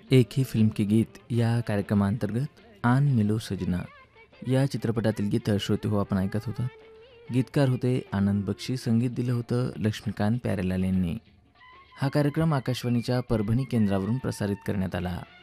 एक ही फिल्म के गीत या कार्यक्रमांतर्गत आन मिलो सजना या चित्रपटातील गीत श्रोते हो आपण ऐकत होता. गीतकार होते आनंद बक्षी, संगीत दिलं होतं लक्ष्मीकांत प्यारेलाल यांनी. हा कार्यक्रम आकाशवाणीच्या परभणी केंद्रावरून प्रसारित करण्यात आला.